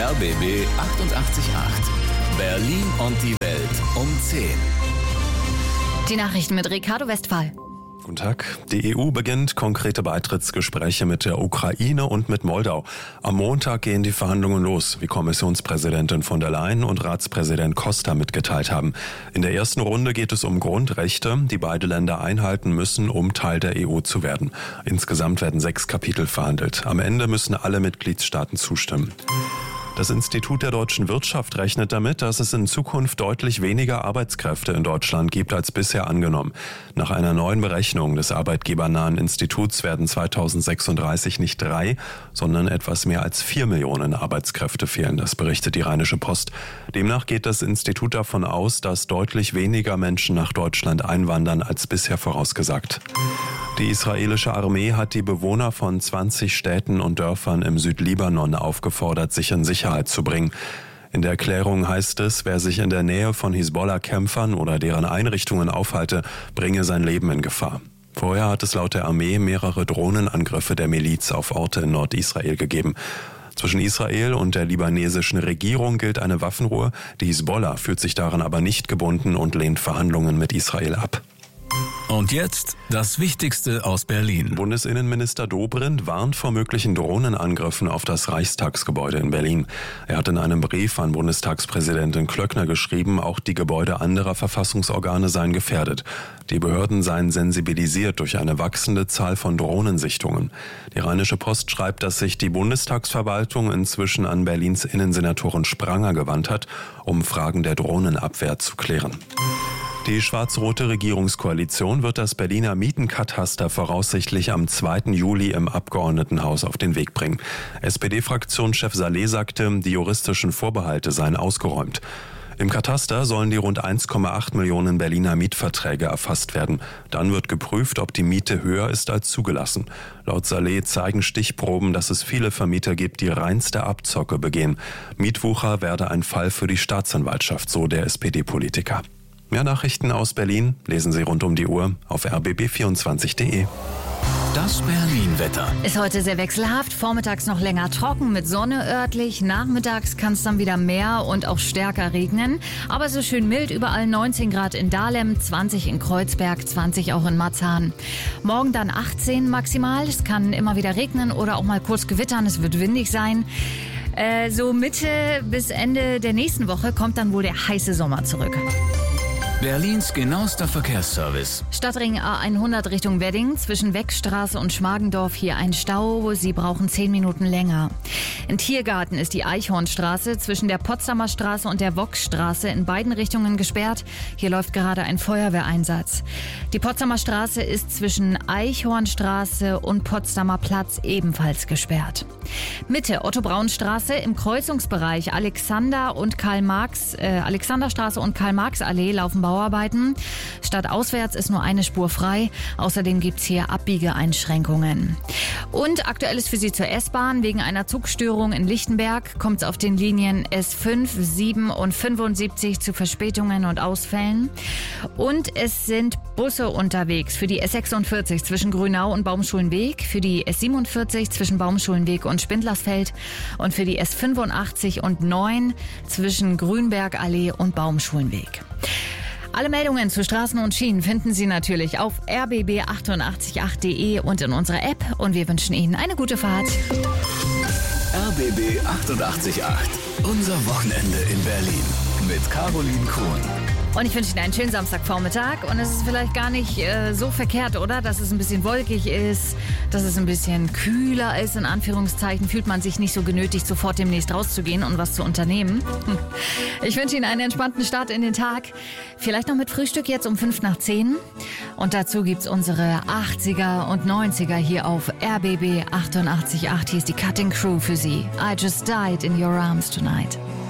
RBB 888. Berlin und die Welt um 10. Die Nachrichten mit Ricardo Westphal. Guten Tag. Die EU beginnt konkrete Beitrittsgespräche mit der Ukraine und mit Moldau. Am Montag gehen die Verhandlungen los, wie Kommissionspräsidentin von der Leyen und Ratspräsident Costa mitgeteilt haben. In der ersten Runde geht es um Grundrechte, die beide Länder einhalten müssen, um Teil der EU zu werden. Insgesamt werden 6 Kapitel verhandelt. Am Ende müssen alle Mitgliedstaaten zustimmen. Das Institut der deutschen Wirtschaft rechnet damit, dass es in Zukunft deutlich weniger Arbeitskräfte in Deutschland gibt als bisher angenommen. Nach einer neuen Berechnung des arbeitgebernahen Instituts werden 2036 nicht 3, sondern etwas mehr als 4 Millionen Arbeitskräfte fehlen, das berichtet die Rheinische Post. Demnach geht das Institut davon aus, dass deutlich weniger Menschen nach Deutschland einwandern als bisher vorausgesagt. Die israelische Armee hat die Bewohner von 20 Städten und Dörfern im Südlibanon aufgefordert, sich in Sicherheit zu bringen. In der Erklärung heißt es, wer sich in der Nähe von Hisbollah-Kämpfern oder deren Einrichtungen aufhalte, bringe sein Leben in Gefahr. Vorher hat es laut der Armee mehrere Drohnenangriffe der Miliz auf Orte in Nordisrael gegeben. Zwischen Israel und der libanesischen Regierung gilt eine Waffenruhe. Die Hisbollah fühlt sich daran aber nicht gebunden und lehnt Verhandlungen mit Israel ab. Und jetzt das Wichtigste aus Berlin. Bundesinnenminister Dobrindt warnt vor möglichen Drohnenangriffen auf das Reichstagsgebäude in Berlin. Er hat in einem Brief an Bundestagspräsidentin Klöckner geschrieben, auch die Gebäude anderer Verfassungsorgane seien gefährdet. Die Behörden seien sensibilisiert durch eine wachsende Zahl von Drohnensichtungen. Die Rheinische Post schreibt, dass sich die Bundestagsverwaltung inzwischen an Berlins Innensenatorin Spranger gewandt hat, um Fragen der Drohnenabwehr zu klären. Die schwarz-rote Regierungskoalition wird das Berliner Mietenkataster voraussichtlich am 2. Juli im Abgeordnetenhaus auf den Weg bringen. SPD-Fraktionschef Saleh sagte, die juristischen Vorbehalte seien ausgeräumt. Im Kataster sollen die rund 1,8 Millionen Berliner Mietverträge erfasst werden. Dann wird geprüft, ob die Miete höher ist als zugelassen. Laut Saleh zeigen Stichproben, dass es viele Vermieter gibt, die reinste Abzocke begehen. Mietwucher werde ein Fall für die Staatsanwaltschaft, so der SPD-Politiker. Mehr Nachrichten aus Berlin lesen Sie rund um die Uhr auf rbb24.de. Das Berlin-Wetter. Ist heute sehr wechselhaft, vormittags noch länger trocken mit Sonne örtlich, nachmittags kann es dann wieder mehr und auch stärker regnen. Aber so schön mild, überall 19 Grad in Dahlem, 20 in Kreuzberg, 20 auch in Marzahn. Morgen dann 18 maximal, es kann immer wieder regnen oder auch mal kurz gewittern, es wird windig sein. So Mitte bis Ende der nächsten Woche kommt dann wohl der heiße Sommer zurück. Berlins genauester Verkehrsservice. Stadtring A100 Richtung Wedding, zwischen Weckstraße und Schmargendorf hier ein Stau. Sie brauchen 10 Minuten länger. In Tiergarten ist die Eichhornstraße zwischen der Potsdamer Straße und der Wockstraße in beiden Richtungen gesperrt. Hier läuft gerade ein Feuerwehreinsatz. Die Potsdamer Straße ist zwischen Eichhornstraße und Potsdamer Platz ebenfalls gesperrt. Mitte Otto-Braun-Straße im Kreuzungsbereich Alexanderstraße und Karl-Marx-Allee laufen Bauarbeiten. Stadtauswärts ist nur eine Spur frei. Außerdem gibt es hier Abbiegeeinschränkungen. Und aktuell ist für Sie zur S-Bahn. Wegen einer Zugstörung in Lichtenberg kommt es auf den Linien S5, 7 und 75 zu Verspätungen und Ausfällen. Und es sind Busse unterwegs für die S46 zwischen Grünau und Baumschulenweg, für die S47 zwischen Baumschulenweg und Spindlersfeld und für die S85 und 9 zwischen Grünbergallee und Baumschulenweg. Alle Meldungen zu Straßen und Schienen finden Sie natürlich auf rbb888.de und in unserer App. Und wir wünschen Ihnen eine gute Fahrt. RBB 888. Unser Wochenende in Berlin. Mit Caroline Kuhn. Und ich wünsche Ihnen einen schönen Samstagvormittag. Und es ist vielleicht gar nicht so verkehrt, oder? Dass es ein bisschen wolkig ist, dass es ein bisschen kühler ist, in Anführungszeichen. Fühlt man sich nicht so genötigt, sofort demnächst rauszugehen und was zu unternehmen. Ich wünsche Ihnen einen entspannten Start in den Tag. Vielleicht noch mit Frühstück jetzt um 5:10. Und dazu gibt's unsere 80er und 90er hier auf RBB 888. Hier ist die Cutting Crew für Sie. I just died in your arms tonight.